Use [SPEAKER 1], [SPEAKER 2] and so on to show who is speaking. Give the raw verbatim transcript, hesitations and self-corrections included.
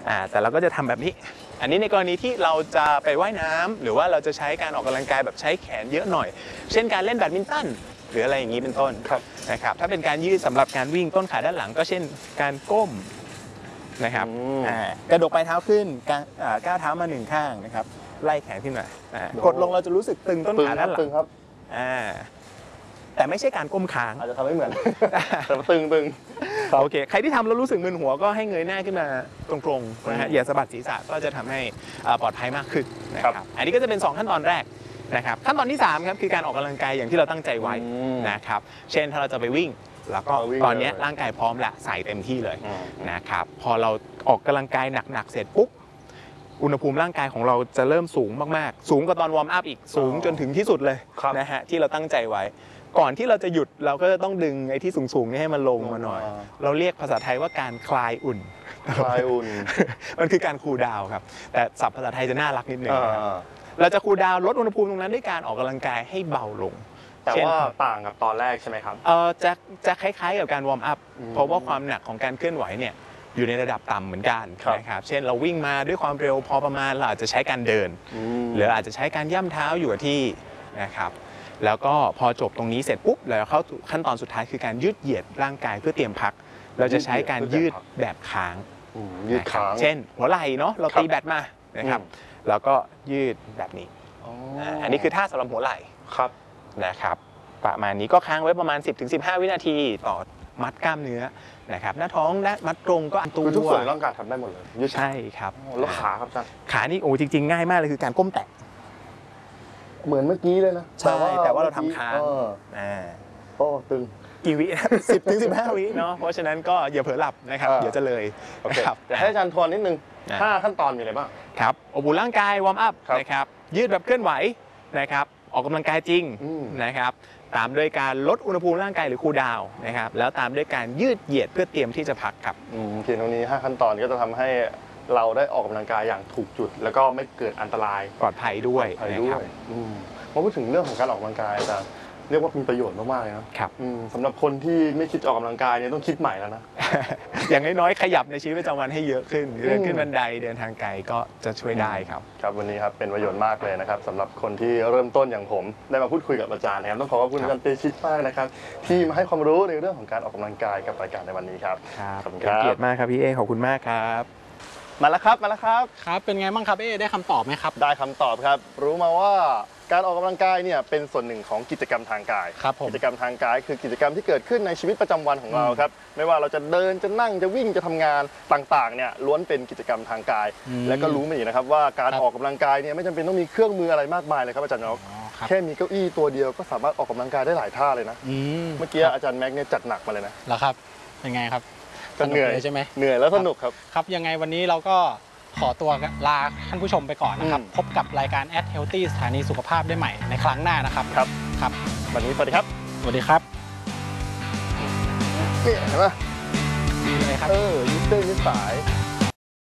[SPEAKER 1] อ่าแต่เราก็จะทำแบบนี้อันนี้ในกรณีที่เราจะไปว่ายน้ำหรือว่าเราจะใช้การออกกำลังกายแบบใช้แขนเยอะหน่อยเช่นการเล่นแบดมินตันหรืออะไรอย่างนี้เป็นต้นนะครับถ้าเป็นการยืดสำหรับการวิ่งต้นขาด้านหลังก็เช่นการก้มนะครับกระดกปลายเท้าขึ้นก้าวเท้ามาหนึ่งข้างนะครับไล่แขนขึ้นมากดลงเราจะรู้สึกตึงต้นขาด้านหลังครับแต่ไม่ใช่การก้มค้าง
[SPEAKER 2] อาจจะทำไม่เหมือนแต่ตึงตึง
[SPEAKER 1] โอเคใครที่ทำแล้วรู้สึกมึนหัวก็ให้เงยหน้าขึ้นมาตรงๆนะฮะอย่าสะบัดศีรษะก็จะทำให้ปลอดภัยมากขึ้นนะครับอันนี้ก็จะเป็นสองขั้นตอนแรกนะครับขั้นตอนที่สามครับคือการออกกำลังกายอย่างที่เราตั้งใจไว้นะครับเช่นถ้าเราจะไปวิ่งแล้วก็ตอนนี้ร่างกายพร้อมแล้วใส่เต็มที่เลยนะครับพอเราออกกำลังกายหนักๆเสร็จปุ๊บอุณหภูมิร่างกายของเราจะเริ่มสูงมากๆสูงกว่าตอนวอร์มอัพอีกสูงจนถึงที่สุดเลยนะฮะที่เราตั้งใจไว้ก่อนที่เราจะหยุดเราก็จะต้องดึงไอ้ที่สูงๆนี่ให้มันลงมาหน่อยเราเรียกภาษาไทยว่าการคลายอุ่น
[SPEAKER 2] คลายอุ่น
[SPEAKER 1] มันคือการคูลดาวน์ครับแต่ศัพท์ภาษาไทยจะน่ารักนิดนึงเราจะคูลดาวน์ลดอุณหภูมิตรงนั้นด้วยการออกกำลังกายให้เบาลง
[SPEAKER 2] แต่ว่าต่างกับตอนแรกใช่ไหมครับ
[SPEAKER 1] เออจะจะคล้ายๆกับการวอร์มอัพเพราะว่าความหนักของการเคลื่อนไหวเนี่ยอยู่ในระดับต่ำเหมือนกันนะครับเช่นเราวิ่งมาด้วยความเร็วพอประมาณเราอาจจะใช้การเดินหรืออาจจะใช้การย่ำเท้าอยู่กับที่นะครับแล้วก็พอจบตรงนี้เสร็จปุ๊บเราเข้าขั้นตอนสุดท้ายคือการยืดเหยียดร่างกายเพื่อเตรียมพักเราจะใช้การยืดแบบค้าง
[SPEAKER 2] ยืดค้าง
[SPEAKER 1] เช่นหัวไหล่เนาะเราตีแบดมานะครับแล้วก็ยืดแบบนี้อันนี้คือท่าสำหรับหัวไหล่
[SPEAKER 2] ครับ
[SPEAKER 1] นะครับประมาณนี้ก็ค้างไว้ประมาณ สิบถึงสิบห้า วินาทีต่อมัดกล้ามเนื้อนะครับหน้าท้องและมัดตรงก็อันตัว
[SPEAKER 2] ทุกส่วนร่างกายทำได้หมดเลย
[SPEAKER 1] ใช่ครับ
[SPEAKER 2] แล้วขาครับอาจารย์
[SPEAKER 1] ขานี่โอ้จริงๆง่ายมากเลยคือการก้มแตะ
[SPEAKER 2] เหมือนเมื่อกี้เลยนะ
[SPEAKER 1] ใช่แต่ว่าเราทำค้าง
[SPEAKER 2] อ่าโอ้ตึง
[SPEAKER 1] กี่วิสิบถึงสิบห้าวิเนาะเพราะฉะนั้นก็อย่าเผลอหลับนะครับเดี๋ยวจะเลย
[SPEAKER 2] ครับแต่ให้อาจารย์ทวนนิดนึงห้าขั้นตอนมีอะไรบ้าง
[SPEAKER 1] ครับอบอุ่นร่างกายวอร์มอัพนะครับยืดแบบเคลื่อนไหวนะครับออกกำลังกายจริงนะครับตามด้วยการลดอุณหภูมิร่างกายหรือคูลดาวน์นะครับแล้วตามด้วยการยืดเหยียดเพื่อเตรียมที่จะพักครับ
[SPEAKER 2] เขียนตรงนี้ห้าขั้นตอนก็จะทำให้เราได้ออกกำลังกายอย่างถูกจุดแล้วก็ไม่เกิดอันตราย
[SPEAKER 1] ปลอดภัยด้วย
[SPEAKER 2] นะครับพอพูดถึงเรื่องของการออกกำลังกายอาจารย์เรียกว่ามีประโยชน์มากๆเลยนะครับสำหรับคนที่ไม่คิดออกกำลังกายเนี่ยต้องคิดใหม่แล้วนะ
[SPEAKER 1] อย่างน้อยๆขยับในชีวิตประจำวันให้เยอะขึ้นเดินขึ้นบันไดเดินทางไกลก็จะช่วยได้ครับ
[SPEAKER 2] ครับวันนี้ครับเป็นประโยชน์มากเลยนะครับสำหรับคนที่เริ่มต้นอย่างผมได้มาพูดคุยกับอาจารย์นะครับต้องขอขอบคุณอาจารย์เตชิตมากนะครับที่มาให้ความรู้ในเรื่องของการออกกำลังกายกับรายการในวันนี้ครับ
[SPEAKER 1] ขอบคุณครับเกียรติมากครับพี่เอขอบคุณมากครับ
[SPEAKER 2] มาแล้วครับมาแล้วครับ
[SPEAKER 3] ครับเป็นไงบ้างครับเอได้คำตอบไหมครับ
[SPEAKER 2] ได้คำตอบครับรู้มาว่าการออกกำลังกายเนี่ยเป็นส่วนหนึ่งของกิจกรรมทางกายกิจกรรมทางกายคือกิจกรรมที่เกิดขึ้นในชีวิตประจำวันของเราครับไม่ว่าเราจะเดินจะนั่งจะวิ่งจะทำงานต่างๆเนี่ยล้วนเป็นกิจกรรมทางกายและก็รู้มาอีกนะครับว่าการออกกำลังกายเนี่ยไม่จำเป็นต้องมีเครื่องมืออะไรมากมายเลยครับอาจารย์นกแค่มีเก้าอี้ตัวเดียวก็สามารถออกกำลังกายได้หลายท่าเลยนะเมื่อกี้อาจารย์แม็กเนี่ยจัดหนักมาเลยนะ
[SPEAKER 3] เหรอครับเป็นไงครับ
[SPEAKER 2] เหนื่อย
[SPEAKER 3] ใช่ไหม
[SPEAKER 2] เหนื่อยแล้วสนุกครับ
[SPEAKER 3] ครับยังไงวันนี้เราก็ขอตัวลาท่านผู้ชมไปก่อนนะครับพบกับรายการ At Healthy สถานีสุขภาพได้ใหม่ในครั้งหน้านะครับ
[SPEAKER 2] ครับ
[SPEAKER 3] ครับ
[SPEAKER 2] วันนี้สวัสดีครับ
[SPEAKER 3] สวัสดีครับ
[SPEAKER 2] นี่เห็นไหม
[SPEAKER 3] ดีเลยครับ
[SPEAKER 2] เออยืดเส้นยืดสาย